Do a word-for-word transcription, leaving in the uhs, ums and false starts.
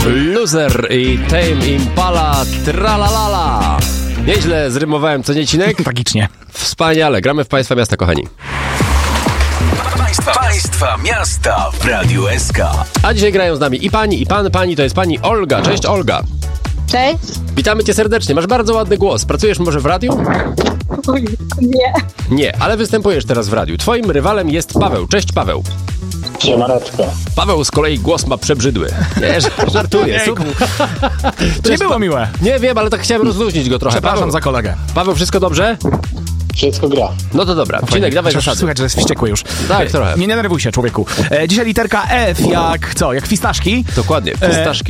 Loser i Tame Impala Tralalala. Nieźle zrymowałem, co nie, Cinek? Tragicznie. Wspaniale, gramy w Państwa Miasta, kochani. Państwa, państwa Miasta w Radiu S K. A dzisiaj grają z nami i pani, i pan. Pani to jest pani Olga. Cześć, Olga. Cześć. Witamy cię serdecznie. Masz bardzo ładny głos. Pracujesz może w radiu? Nie. Nie, ale występujesz teraz w radiu. Twoim rywalem jest Paweł. Cześć, Paweł. Siemaneczko. Paweł z kolei głos ma przebrzydły. Nie, żartuję. Super. To nie było miłe. Nie wiem, ale tak chciałem rozluźnić go trochę. Przepraszam Paweł, za kolegę. Paweł, wszystko dobrze? Wszystko gra. No to dobra. Cinek, dawaj Chociaż zasady. Słychać, że jest wściekły już. Tak, trochę. Nie denerwuj się, człowieku. E, dzisiaj literka F jak co? Jak fistaszki. Dokładnie, fistaszki.